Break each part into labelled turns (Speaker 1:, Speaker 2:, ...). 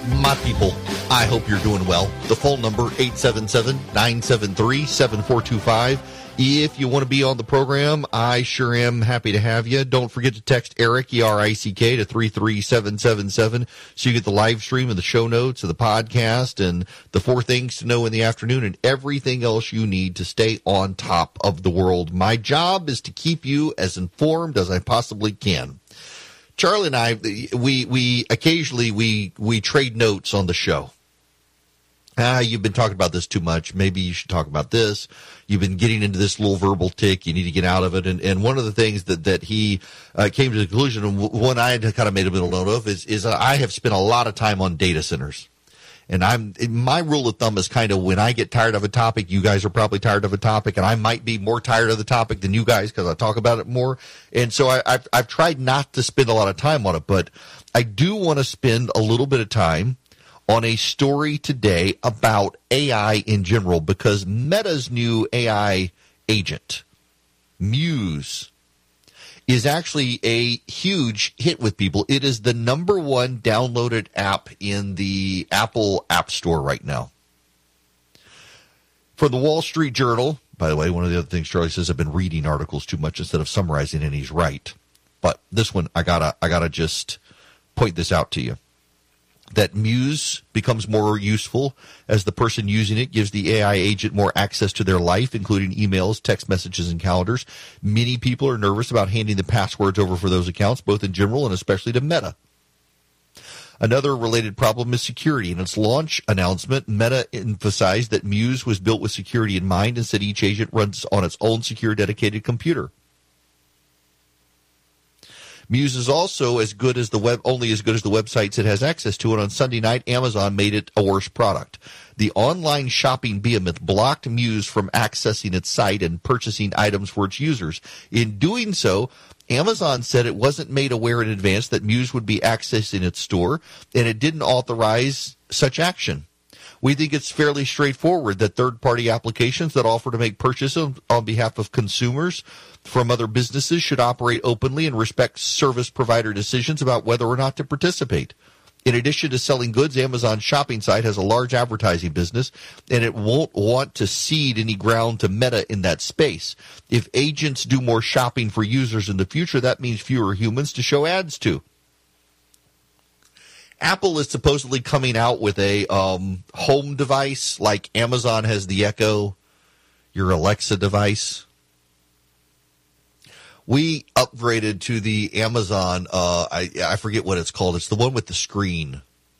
Speaker 1: My people, I hope you're doing well. The phone number, 877-973-7425. If you want to be on the program, I sure am happy to have you. Don't forget to text Eric, E-R-I-C-K, to 33777 so you get the live stream and the show notes of the podcast and the 4 things to know in the afternoon and everything else you need to stay on top of the world. My job is to keep you as informed as I possibly can. Charlie and I, we occasionally trade notes on the show. You've been talking about this too much. Maybe you should talk about this. You've been getting into this little verbal tick. You need to get out of it. And one of the things that he came to the conclusion, and one I had kind of made a little note of, is I have spent a lot of time on data centers. And my rule of thumb is kind of when I get tired of a topic, you guys are probably tired of a topic, and I might be more tired of the topic than you guys because I talk about it more. And so I've tried not to spend a lot of time on it, but I do want to spend a little bit of time on a story today about AI in general, because Meta's new AI agent, Muse, is actually a huge hit with people. It is the number 1 downloaded app in the Apple App Store right now. For the Wall Street Journal, by the way, one of the other things Charlie says, I've been reading articles too much instead of summarizing, and he's right. But this one, I gotta just point this out to you. That Muse becomes more useful as the person using it gives the AI agent more access to their life, including emails, text messages, and calendars. Many people are nervous about handing the passwords over for those accounts, both in general and especially to Meta. Another related problem is security. In its launch announcement, Meta emphasized that Muse was built with security in mind and said each agent runs on its own secure dedicated computer. Muse is also only as good as the websites it has access to, and on Sunday night, Amazon made it a worse product. The online shopping behemoth blocked Muse from accessing its site and purchasing items for its users. In doing so, Amazon said it wasn't made aware in advance that Muse would be accessing its store, and it didn't authorize such action. We think it's fairly straightforward that third-party applications that offer to make purchases on behalf of consumers from other businesses should operate openly and respect service provider decisions about whether or not to participate. In addition to selling goods, Amazon's shopping site has a large advertising business, and it won't want to cede any ground to Meta in that space. If agents do more shopping for users in the future, that means fewer humans to show ads to. Apple is supposedly coming out with a home device like Amazon has the Echo, your Alexa device. We upgraded to the Amazon, I forget what it's called. It's the one with the screen.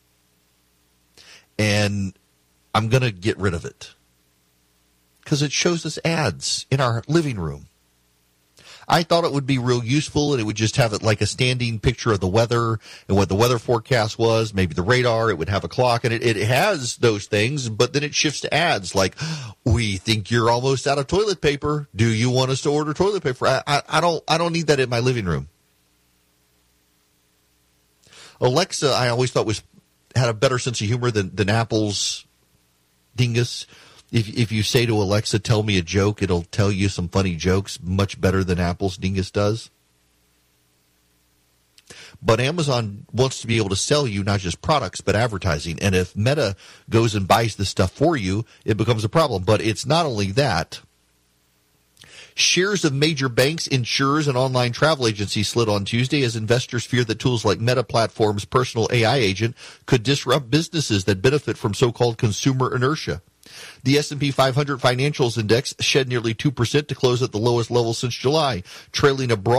Speaker 1: And I'm going to get rid of it because it shows us ads in our living room. I thought it would be real useful, and it would just have it like a standing picture of the weather and what the weather forecast was, maybe the radar. It would have a clock, and it has those things, but then it shifts to ads like, we think you're almost out of toilet paper. Do you want us to order toilet paper? I don't need that in my living room. Alexa, I always thought had a better sense of humor than Apple's dingus. If you say to Alexa, tell me a joke, it'll tell you some funny jokes much better than Apple's dingus does. But Amazon wants to be able to sell you not just products, but advertising. And if Meta goes and buys this stuff for you, it becomes a problem. But it's not only that. Shares of major banks, insurers, and online travel agencies slid on Tuesday as investors fear that tools like Meta Platforms' personal AI agent could disrupt businesses that benefit from so-called consumer inertia. The S&P 500 Financials Index shed nearly 2% to close at the lowest level since July, trailing a broad